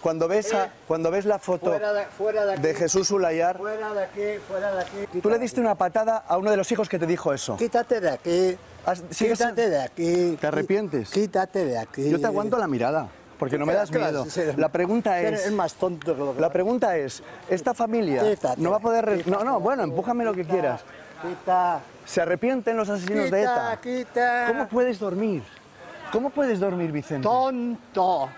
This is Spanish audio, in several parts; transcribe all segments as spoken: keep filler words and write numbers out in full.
cuando ves, a, cuando ves la foto Fuera de, fuera de, aquí, de Jesús Ulayar, fuera de aquí, fuera de aquí. tú le diste una patada a uno de los hijos que te dijo eso. Quítate de aquí. Has- sigues- Quítate de aquí. ¿Te arrepientes? Quítate de aquí. Yo te aguanto la mirada, porque no me das Claro, miedo. sí, sí. La pregunta Eres es... el más tonto que lo que La pregunta es, ¿esta familia Quítate, no va a poder... re- quítate, No, no, bueno, empújame lo que quita, quieras. Quita. ¿Se arrepienten los asesinos de Quita, ETA? quita. ¿Cómo puedes dormir? ¿Cómo puedes dormir, Vicente? Tonto.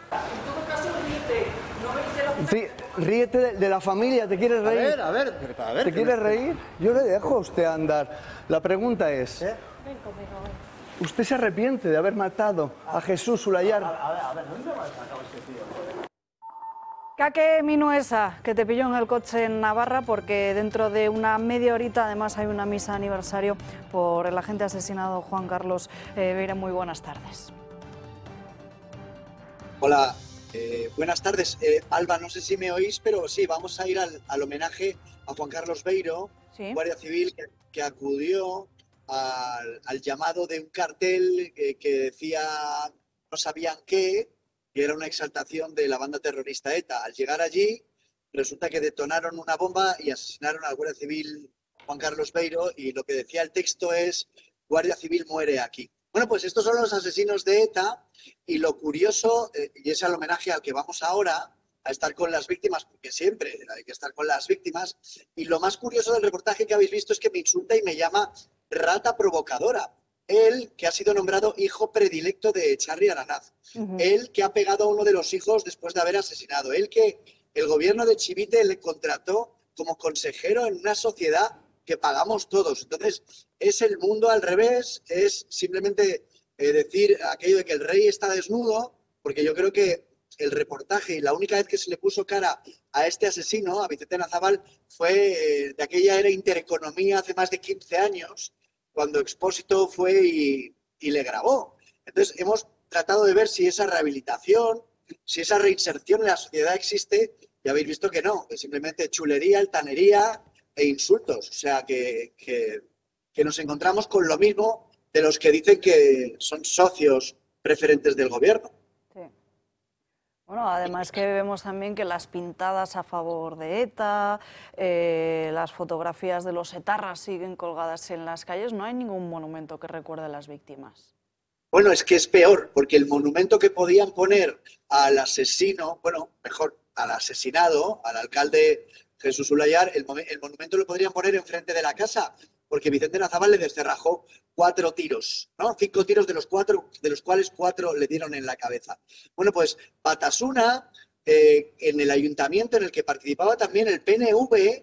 Rí- Ríete de, de la familia, ¿te quieres A reír? ver, a ver, pero a ver. ¿Te que quieres me- reír? Yo le dejo a usted andar. La pregunta es, ¿Eh? ¿usted se arrepiente de haber matado a Jesús Ulayar? Kake Minuesa, que te pilló en el coche en Navarra porque dentro de una media horita además hay una misa aniversario por el agente asesinado Juan Carlos eh, Beira. Muy buenas tardes. Hola, eh, buenas tardes. Eh, Alba, no sé si me oís, pero sí, vamos a ir al, al homenaje a Juan Carlos Beiro, Sí. guardia civil que, que acudió al, al llamado de un cartel que, que decía no sabían qué, que era una exaltación de la banda terrorista ETA. Al llegar allí, resulta que detonaron una bomba y asesinaron al guardia civil Juan Carlos Beiro, y lo que decía el texto es: guardia civil muere aquí. Bueno, pues estos son los asesinos de ETA, y lo curioso, eh, y es el homenaje al que vamos ahora, a estar con las víctimas, porque siempre hay que estar con las víctimas, y lo más curioso del reportaje que habéis visto es que me insulta y me llama rata provocadora. Él, que ha sido nombrado hijo predilecto de Txarri Aranaz. Uh-huh. Él, que ha pegado a uno de los hijos después de haber asesinado. Él, que el gobierno de Chivite le contrató como consejero en una sociedad que pagamos todos. Entonces, es el mundo al revés, es simplemente eh, decir aquello de que el rey está desnudo, porque yo creo que el reportaje y la única vez que se le puso cara a este asesino, a Vicente Nazabal, fue eh, de aquella era Intereconomía hace más de quince años, cuando Expósito fue y, y le grabó. Entonces, hemos tratado de ver si esa rehabilitación, si esa reinserción en la sociedad existe, y habéis visto que no, que simplemente chulería, altanería e insultos. O sea, que, que, que nos encontramos con lo mismo de los que dicen que son socios preferentes del gobierno. Sí. Bueno, además que vemos también que las pintadas a favor de ETA, eh, las fotografías de los etarras siguen colgadas en las calles. No hay ningún monumento que recuerde a las víctimas. Bueno, es que es peor, porque el monumento que podían poner al asesino, bueno, mejor, al asesinado, al alcalde Jesús Ulayar, el, el monumento lo podrían poner enfrente de la casa, porque Vicente Nazabal le descerrajó cuatro tiros, ¿no? Cinco tiros de los cuatro, de los cuales cuatro le dieron en la cabeza. Bueno, pues Batasuna, eh, en el ayuntamiento en el que participaba también el P N V,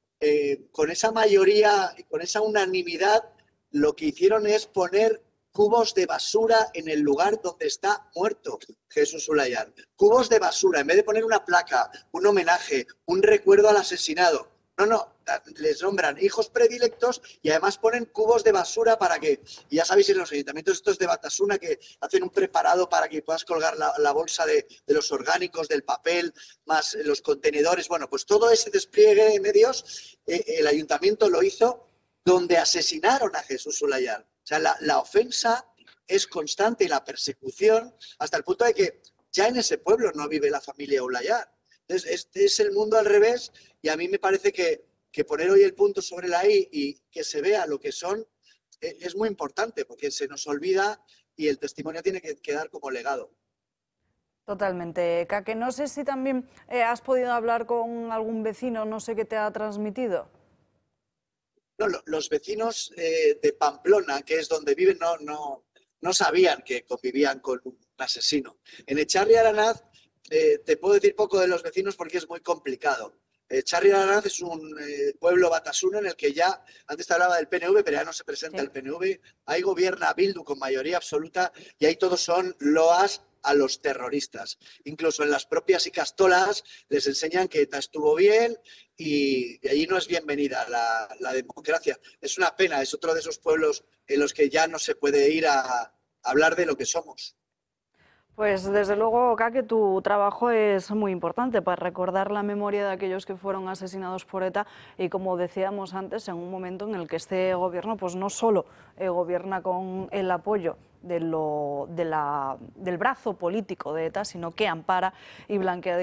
eh, con esa mayoría, con esa unanimidad, lo que hicieron es poner cubos de basura en el lugar donde está muerto Jesús Ulayar. Cubos de basura, en vez de poner una placa, un homenaje, un recuerdo al asesinado. No, no, les nombran hijos predilectos y además ponen cubos de basura para que, y ya sabéis en los ayuntamientos estos de Batasuna que hacen un preparado para que puedas colgar la, la bolsa de, de los orgánicos, del papel, más los contenedores. Bueno, pues todo ese despliegue de medios, eh, el ayuntamiento lo hizo donde asesinaron a Jesús Ulayar. O sea, la, la ofensa es constante y la persecución, hasta el punto de que ya en ese pueblo no vive la familia Ulayar. Entonces, este es el mundo al revés, y a mí me parece que, que poner hoy el punto sobre la I y que se vea lo que son eh, es muy importante, porque se nos olvida y el testimonio tiene que quedar como legado. Totalmente. Kake, no sé si también eh, has podido hablar con algún vecino, no sé qué te ha transmitido. No, lo, los vecinos eh, de Pamplona, que es donde viven, no, no, no sabían que convivían con un asesino. En Txarri Aranaz eh, te puedo decir poco de los vecinos porque es muy complicado. Eh, Txarri Aranaz es un eh, pueblo batasuna en el que ya, antes te hablaba del P N V, pero ya no se presenta Sí. el P N V, ahí gobierna Bildu con mayoría absoluta y ahí todos son loas a los terroristas. Incluso en las propias icastolas les enseñan que ETA estuvo bien y, y allí no es bienvenida la, la democracia. Es una pena, es otro de esos pueblos en los que ya no se puede ir a, a hablar de lo que somos. Pues desde luego, Kake, tu trabajo es muy importante para recordar la memoria de aquellos que fueron asesinados por ETA y, como decíamos antes, en un momento en el que este gobierno pues no solo eh, gobierna con el apoyo de lo, de la, del brazo político de ETA, sino que ampara y blanquea